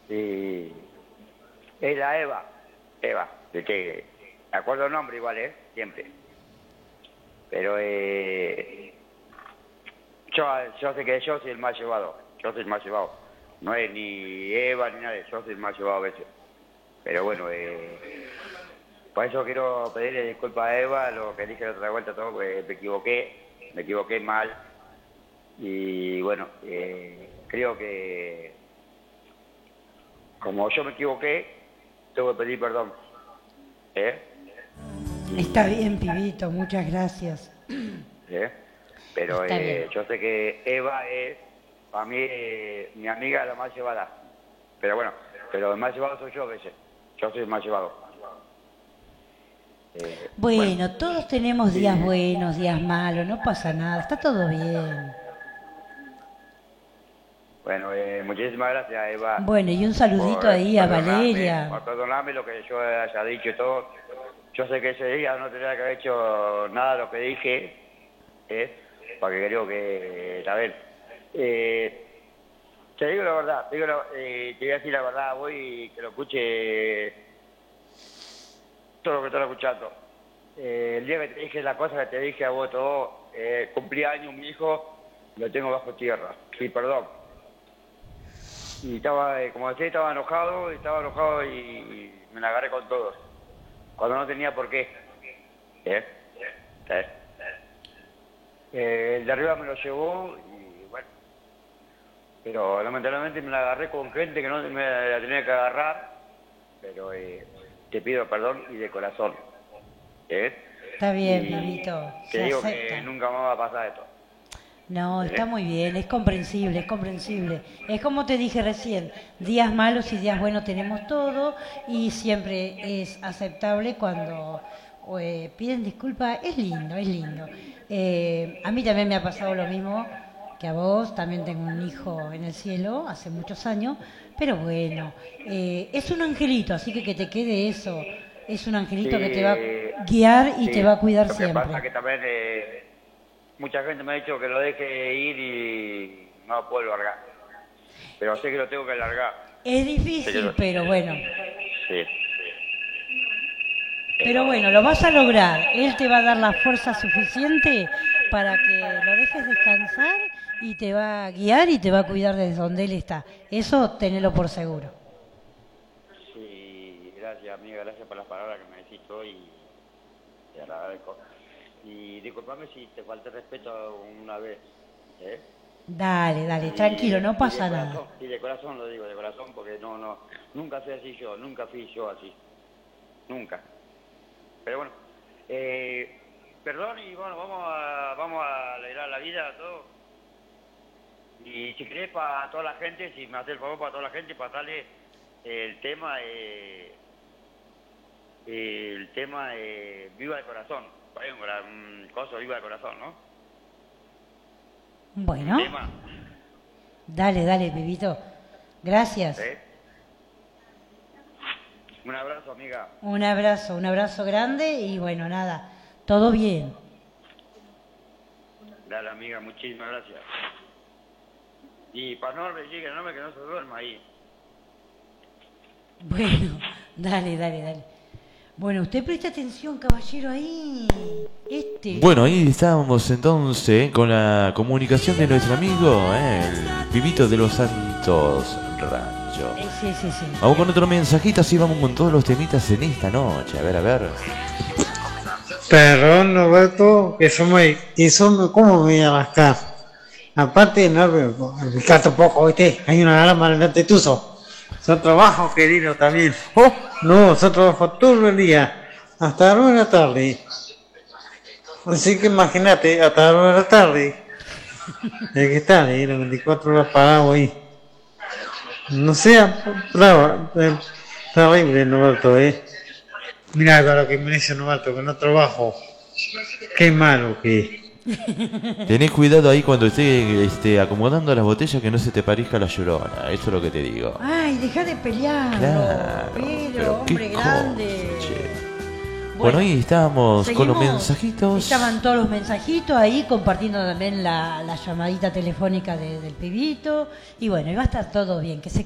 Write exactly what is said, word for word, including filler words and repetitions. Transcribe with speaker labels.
Speaker 1: Y es la Eva, Eva, de que me acuerdo el nombre igual, ¿eh? Siempre. Pero eh, yo, yo sé que yo soy el más llevado, yo soy el más llevado. No es ni Eva ni nada, yo soy el más llevado a veces. Pero bueno, eh, por eso quiero pedirle disculpas a Eva, lo que dije la otra vuelta, todo, porque me equivoqué, me equivoqué mal. Y bueno, eh, creo que como yo me equivoqué, tengo que pedir perdón. ¿Eh?
Speaker 2: Está bien, pibito, muchas gracias.
Speaker 1: ¿Eh? Pero
Speaker 2: Está
Speaker 1: eh,
Speaker 2: bien.
Speaker 1: yo sé que Eva es, para mí, eh, mi amiga la más llevada. Pero bueno, pero el más llevado soy yo a veces. Yo soy el más llevado. Eh, bueno,
Speaker 2: Bueno, todos tenemos
Speaker 1: y,
Speaker 2: días buenos, días malos, no pasa nada, está todo bien.
Speaker 1: bueno eh, muchísimas gracias, Eva,
Speaker 2: Bueno, y un
Speaker 1: por
Speaker 2: saludito ahí a
Speaker 1: perdonarme,
Speaker 2: Valeria.
Speaker 1: por perdonarme lo que yo haya dicho y todo. Yo sé que ese día no tenía que haber hecho nada de lo que dije, ¿eh? Porque creo que, a ver, eh, te digo la verdad, te, digo la- eh, te voy a decir la verdad, voy que lo escuche todo lo que estás escuchando. Eh, el día que te dije la cosa que te dije a vos todo, eh, cumplí años mi hijo, lo tengo bajo tierra, sí, perdón. Y estaba, eh, como decía, estaba enojado, estaba enojado y, y me la agarré con todos, cuando no tenía por qué. ¿Eh? ¿Eh? Eh, el de arriba me lo llevó y bueno, pero lamentablemente me la agarré con gente que no me la tenía que agarrar, pero eh, te pido perdón y de corazón. ¿Eh?
Speaker 2: Está bien,
Speaker 1: Y
Speaker 2: pibito,
Speaker 1: te
Speaker 2: se
Speaker 1: digo que
Speaker 2: acepta.
Speaker 1: nunca más va a pasar esto.
Speaker 2: No, está
Speaker 1: ¿Eh?
Speaker 2: muy bien, es comprensible, es comprensible. Es como te dije recién, días malos y días buenos tenemos todo y siempre es aceptable cuando eh, piden disculpas, es lindo, es lindo. Eh, a mí también me ha pasado lo mismo que a vos, también tengo un hijo en el cielo hace muchos años, pero bueno, eh, es un angelito, así que que te quede eso, es un angelito que te va a
Speaker 1: Sí,
Speaker 2: guiar y te
Speaker 1: sí.
Speaker 2: va a cuidar
Speaker 1: Lo que pasa
Speaker 2: siempre.
Speaker 1: que también eh, mucha gente me ha dicho que lo deje ir y no lo puedo largar. Pero sé que lo tengo que largar.
Speaker 2: Es
Speaker 1: Sé que
Speaker 2: difícil,
Speaker 1: lo-
Speaker 2: pero bueno.
Speaker 1: Sí,
Speaker 2: Pero
Speaker 1: pero
Speaker 2: bueno, lo vas a lograr. Él te va a dar la fuerza suficiente para que lo dejes descansar y te va a guiar y te va a cuidar desde donde él está. Eso tenelo por seguro.
Speaker 1: sí, gracias amiga, gracias por las palabras que me decís hoy y te agradezco. Y disculpame si te falté respeto una vez, ¿eh?
Speaker 2: Dale, dale, tranquilo,
Speaker 1: Y,
Speaker 2: no
Speaker 1: y de
Speaker 2: pasa nada.
Speaker 1: corazón, y de corazón lo digo, de corazón, porque no, no, nunca fui así yo, nunca fui yo así, nunca. Pero bueno, eh, perdón y bueno, vamos a, vamos a alegrar la vida a todos. Y si querés para toda la gente, si me haces el favor para toda la gente, pasarle el tema, eh, el tema eh, Viva el Corazón. Hay un, gra- un coso Viva el Corazón, ¿no? Un
Speaker 2: Bueno,
Speaker 1: tema,
Speaker 2: dale, dale, pibito. Gracias.
Speaker 1: ¿eh? Un abrazo, amiga.
Speaker 2: Un abrazo, un abrazo grande y bueno, nada, todo bien.
Speaker 1: Dale, amiga, muchísimas gracias. Y para no me llegue el nombre que no se duerma ahí.
Speaker 2: Bueno, dale, dale, dale. Bueno, usted presta atención, caballero, ahí. Este.
Speaker 3: Bueno, ahí estábamos entonces con la comunicación de nuestro amigo, eh, el pibito de los Santos Rancho.
Speaker 2: Eh, Sí, sí, sí.
Speaker 3: Vamos con otro mensajito, así vamos con todos los temitas en esta noche. A ver, a ver.
Speaker 4: Perdón, Roberto, que eso me hizo como me iba a rascar. Aparte, no, el gato poco, ¿viste? Hay una alarma en el tetuzo. Yo trabajo, querido, también. Oh, no, yo trabajo todo el día, hasta las nueve de la tarde. Así que imagínate, hasta las nueve de la tarde. Hay que estar ahí, las veinticuatro horas parado ahí. No sea, bravo, eh, terrible, Roberto, ¿eh? Mira lo que me dice Novato, que no trabajo. Qué malo que.
Speaker 3: Tenés cuidado ahí cuando esté este, acomodando las botellas que no se te parezca la llorona. Eso es lo que te digo.
Speaker 2: Ay, deja de pelear.
Speaker 3: Claro,
Speaker 2: Pero,
Speaker 3: pero qué
Speaker 2: hombre
Speaker 3: cosa,
Speaker 2: grande.
Speaker 3: che. Bueno, ahí estábamos con los
Speaker 2: seguimos.
Speaker 3: mensajitos.
Speaker 2: Estaban todos los mensajitos ahí compartiendo también la, la llamadita telefónica de- del pibito. Y bueno, y va a estar todo bien, que se